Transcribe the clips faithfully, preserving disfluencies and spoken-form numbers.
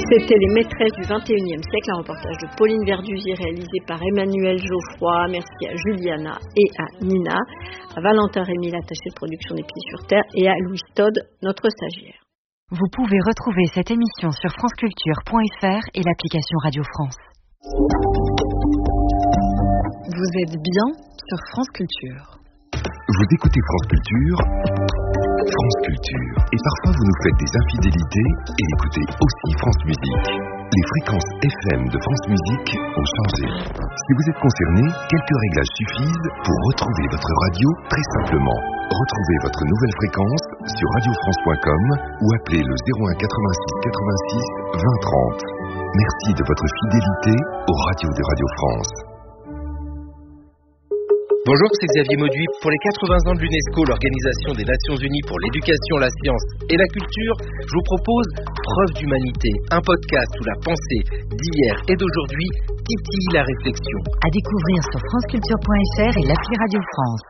C'était Les maîtresses du vingt et unième siècle, un reportage de Pauline Verdusier réalisé par Emmanuel Geoffroy. Merci à Juliana et à Nina, à Valentin Rémy, l'attaché de production des Pieds sur Terre, et à Louis Todd, notre stagiaire. Vous pouvez retrouver cette émission sur franceculture point f r et l'application Radio France. Vous êtes bien sur France Culture. Vous écoutez France Culture, France Culture, et parfois vous nous faites des infidélités et écoutez aussi France Musique. Les fréquences F M de France Musique ont changé. Si vous êtes concerné, quelques réglages suffisent pour retrouver votre radio très simplement. Retrouvez votre nouvelle fréquence sur radio france point com ou appelez le zéro un quatre-vingt-six quatre-vingt-six vingt trente. Merci de votre fidélité aux radios de Radio France. Bonjour, c'est Xavier Mauduit. Pour les quatre-vingts ans de l'UNESCO, l'Organisation des Nations Unies pour l'éducation, la science et la culture, je vous propose Preuve d'humanité, un podcast où la pensée d'hier et d'aujourd'hui titille la réflexion. À découvrir sur franceculture point f r et l'appli Radio France.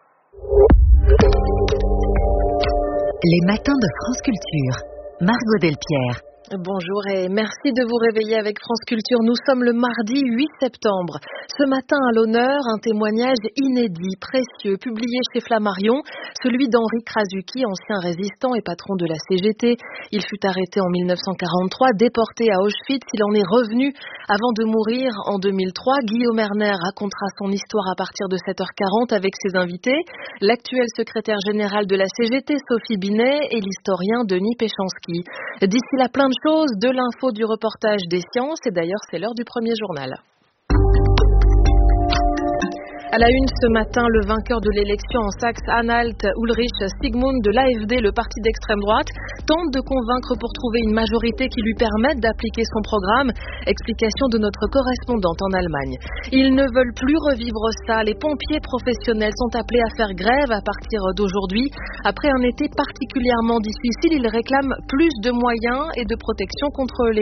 Les matins de France Culture. Margot Delpierre. Bonjour et merci de vous réveiller avec France Culture. Nous sommes le mardi huit septembre. Ce matin à l'honneur, un témoignage inédit, précieux, publié chez Flammarion, celui d'Henri Krasuki, ancien résistant et patron de la C G T. Il fut arrêté en mille neuf cent quarante-trois, déporté à Auschwitz. Il en est revenu avant de mourir en deux mille trois. Guillaume Erner racontera son histoire à partir de sept heures quarante avec ses invités. L'actuel secrétaire général de la C G T, Sophie Binet, et l'historien Denis Péchanski. D'ici là, plein de choses, de l'info, du reportage, des sciences, et d'ailleurs c'est l'heure du premier journal. À la une ce matin, le vainqueur de l'élection en Saxe-Anhalt, Ulrich Sigmund de l'A F D, le parti d'extrême droite, tente de convaincre pour trouver une majorité qui lui permette d'appliquer son programme. Explication de notre correspondante en Allemagne. Ils ne veulent plus revivre ça. Les pompiers professionnels sont appelés à faire grève à partir d'aujourd'hui. Après un été particulièrement difficile, ils réclament plus de moyens et de protection contre les